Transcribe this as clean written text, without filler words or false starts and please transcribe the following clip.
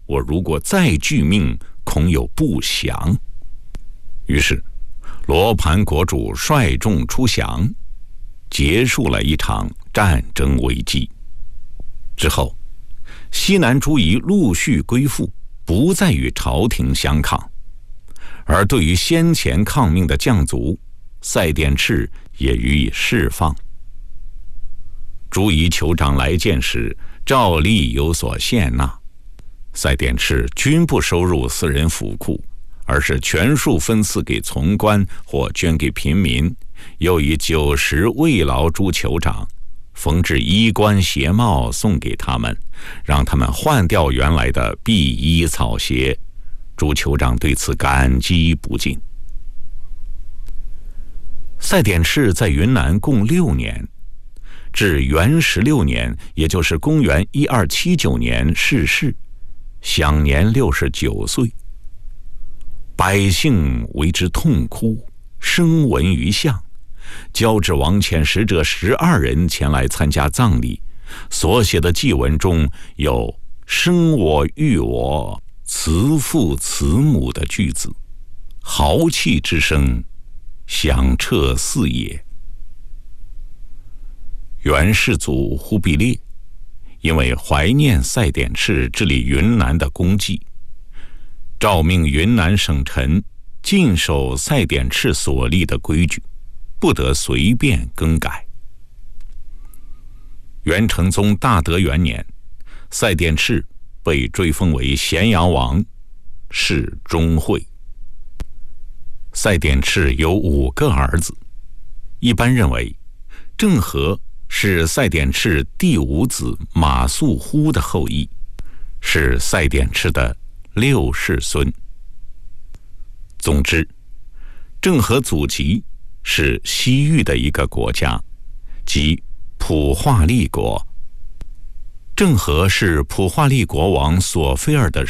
我如果再拒命，恐有不祥。于是罗盘国主率众出降，结束了一场战争危机。之后，西南诸夷陆续归附，不再与朝廷相抗。而对于先前抗命的将卒，赛典赤也予以释放。诸夷酋长来见时，照例有所献纳，赛典赤均不收入私人府库，而是全数分赐给从官或捐给平民，又以90慰劳诸酋长，缝制衣冠鞋帽送给他们，让他们换掉原来的敝衣草鞋。诸酋长对此感激不尽。赛典赤在云南共6年，至元16年，也就是公元1279年逝世，享年69岁。百姓为之痛哭，声闻于相，交至王前使者12人前来参加葬礼，所写的祭文中有生我育我，慈父慈母的句子，豪气之声，响彻四野。元世祖忽必烈因为怀念赛典赤治理云南的功绩，诏命云南省臣禁守赛典赤所立的规矩，不得随便更改。元成宗大德元年，赛典赤被追封为咸阳王，谥忠惠。赛典赤有5个儿子，一般认为郑和是赛典赤第5子马谡忽的后裔，是赛典赤的6世孙。总之，郑和祖籍是西域的一个国家，即普化利国。郑和是普化利国王索菲尔的